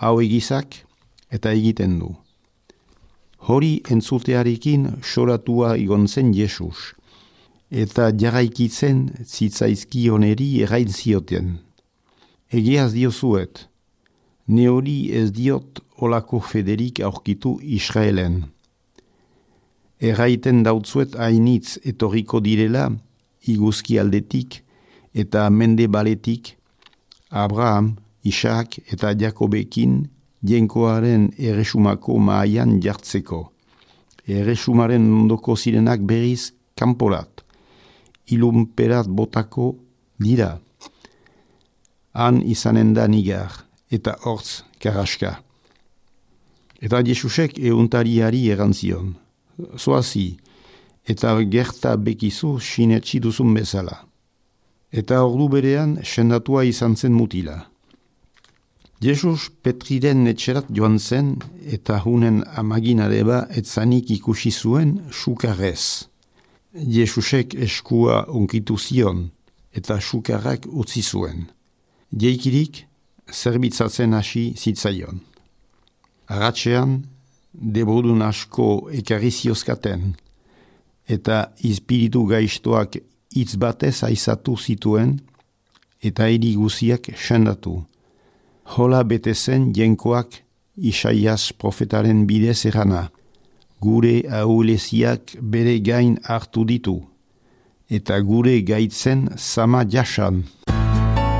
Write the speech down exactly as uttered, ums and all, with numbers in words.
hau egizak eta egiten du. Hori entzutearekin soratua igon zen Jesus, eta jarraikitzen zitzaizkioneri errain zioten. Egiaz diozuet, ne hori ez diot olako federik aurkitu Israelen. Erraiten dautzuet hainitz etorriko direla, iguzki aldetik eta mende baletik, Abraham, Isaac eta Jakobekin jenkoaren erresumako mahaian jartzeko. Erresumaren ondoko zirenak berriz kanporat, ilunperat botako dira. Han izanen da nigar, eta hortz karaska. Eta Jesusek euntariari erantzion. Zoazi, eta gerta bekizu sinetsi duzun bezala. Eta ordu berean sendatua izan zen mutila. Jesus Petriren etxerat joan zen, eta hunen amaginareba etzanik ikusi zuen sukarrez. Jesusek eskua onkitu zion, eta sukarrak utzi zuen. Jeikirik, zerbitzatzen hasi zitzaion. Arratxean, debodun asko ekarri ziozkaten, eta izpiritu gaiztoak hitz batez aizatu zituen, eta hiri guziak sendatu. Hola bete zen jenkoak Isaias profetaren bidez erana, gure ahuleziak bere gain hartu ditu, eta gure gaitzen sama jasan.